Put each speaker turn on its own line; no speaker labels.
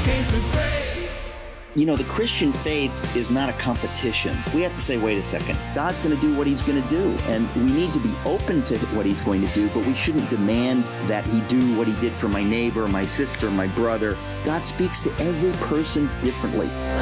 You know, the Christian faith is not a competition. We have to say, wait a second, God's going to do what he's going to do, and we need to be open to what he's going to do, but we shouldn't demand that he do what he did for my neighbor, my sister, my brother. God speaks to every person differently.